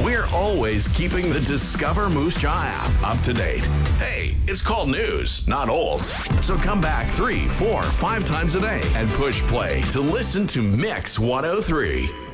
We're always keeping the Discover Moose Jaw app up to date. Hey, it's called news, not old. So come back 3, 4, 5 times a day and push play to listen to Mix 103.